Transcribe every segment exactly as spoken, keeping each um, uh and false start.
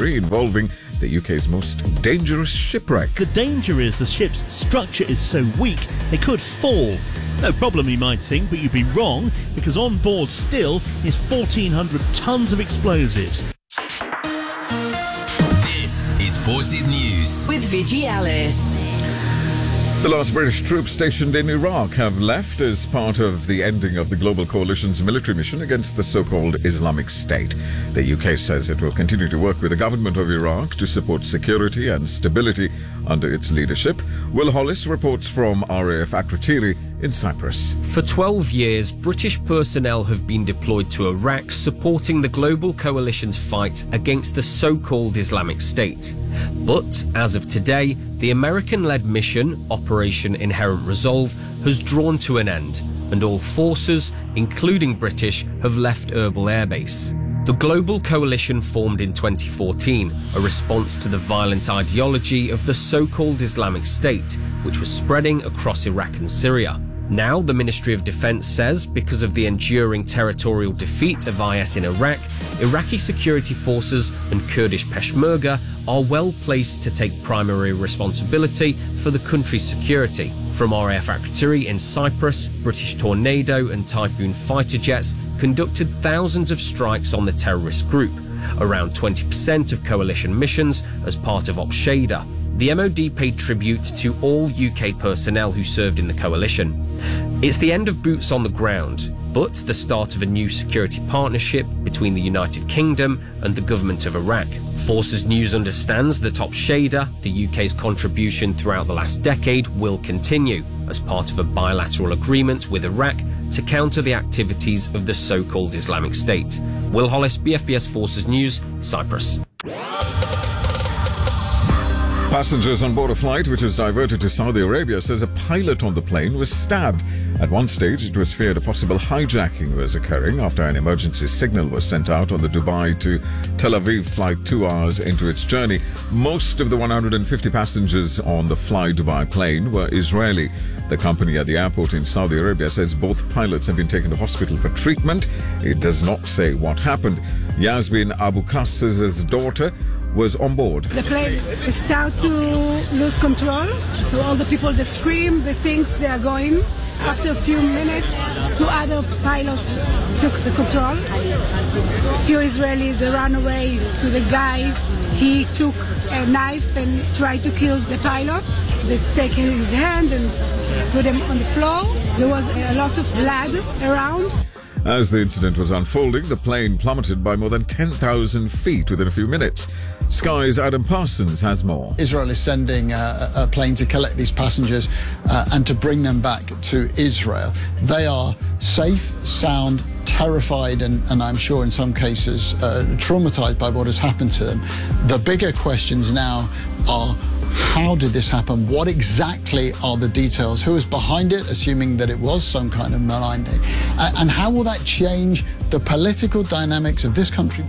story involving the U K's most dangerous shipwreck. The danger is the ship's structure is so weak they could fall. No problem, you might think, but you'd be wrong, because on board still is fourteen hundred tons of explosives. This is Forces News with Vigi Alice. The last British troops stationed in Iraq have left as part of the ending of the global coalition's military mission against the so-called Islamic State. The U K says it will continue to work with the government of Iraq to support security and stability under its leadership. Will Hollis reports from R A F Akrotiri in Cyprus. For twelve years, British personnel have been deployed to Iraq supporting the global coalition's fight against the so-called Islamic State. But as of today, the American-led mission, Operation Inherent Resolve, has drawn to an end, and all forces, including British, have left Erbil Air Base. The global coalition formed in twenty fourteen, a response to the violent ideology of the so-called Islamic State, which was spreading across Iraq and Syria. Now, the Ministry of Defense says because of the enduring territorial defeat of I S in Iraq, Iraqi security forces and Kurdish Peshmerga are well placed to take primary responsibility for the country's security. From R A F Akrotiri in Cyprus, British Tornado and Typhoon fighter jets conducted thousands of strikes on the terrorist group, around twenty percent of coalition missions as part of Op Shader. The M O D paid tribute to all U K personnel who served in the coalition. It's the end of boots on the ground, but the start of a new security partnership between the United Kingdom and the government of Iraq. Forces News understands that Op Shader, the U K's contribution throughout the last decade, will continue as part of a bilateral agreement with Iraq to counter the activities of the so-called Islamic State. Will Hollis, B F B S Forces News, Cyprus. Passengers on board a flight which was diverted to Saudi Arabia says a pilot on the plane was stabbed. At one stage, it was feared a possible hijacking was occurring after an emergency signal was sent out on the Dubai to Tel Aviv flight two hours into its journey. Most of the one hundred fifty passengers on the Fly Dubai plane were Israeli. The company at the airport in Saudi Arabia says both pilots have been taken to hospital for treatment. It does not say what happened. Yasmin Abu Qassas's daughter was on board. The plane started to lose control, so all the people that scream, they think they are going. After a few minutes, two other pilots took the control. A few Israelis, they ran away to the guy. He took a knife and tried to kill the pilot. They take his hand and put him on the floor. There was a lot of blood around. As the incident was unfolding, the plane plummeted by more than ten thousand feet within a few minutes. Sky's Adam Parsons has more. Israel is sending a, a plane to collect these passengers uh, and to bring them back to Israel. They are safe, sound, terrified, and, and I'm sure in some cases uh, traumatized by what has happened to them. The bigger questions now are, how did this happen? What exactly are the details? Who is behind it, assuming that it was some kind of malign thing? Uh, and how will that change the political dynamics of this country?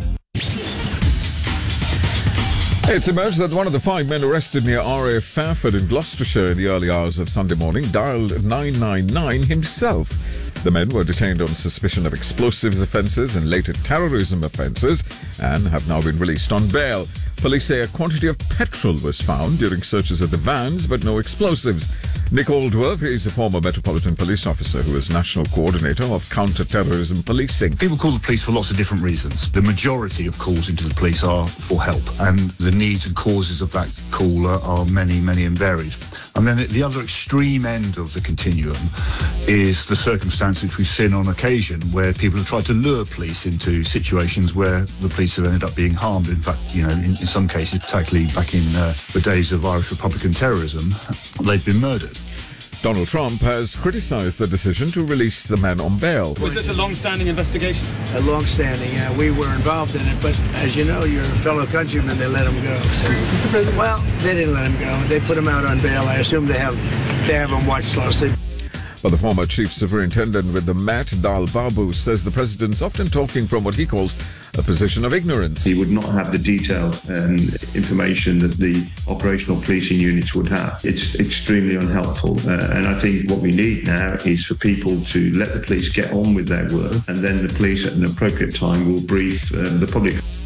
It's emerged that one of the five men arrested near R A F Fairford in Gloucestershire in the early hours of Sunday morning dialed nine nine nine himself. The men were detained on suspicion of explosives offences and later terrorism offences and have now been released on bail. Police say a quantity of petrol was found during searches of the vans, but no explosives. Nick Aldworth is a former Metropolitan Police officer who is National Coordinator of Counter-Terrorism Policing. People call the police for lots of different reasons. The majority of calls into the police are for help, and the needs and causes of that call are, are many, many and varied. And then at the other extreme end of the continuum is the circumstance which we've seen on occasion where people have tried to lure police into situations where the police have ended up being harmed. In fact, you know, in, in some cases, particularly back in uh, the days of Irish Republican terrorism, they've been murdered. Donald Trump has criticised the decision to release the men on bail. Was this a long-standing investigation? A long-standing, uh, we were involved in it, but as you know, your fellow countrymen, they let him go. So, well, they didn't let him go. They put him out on bail. I assume they have, they have him watched closely. But the former chief superintendent with the Met, Dal Babu, says the president's often talking from what he calls a position of ignorance. He would not have the detailed um, information that the operational policing units would have. It's extremely unhelpful. Uh, and I think what we need now is for people to let the police get on with their work, and then the police at an appropriate time will brief uh, the public.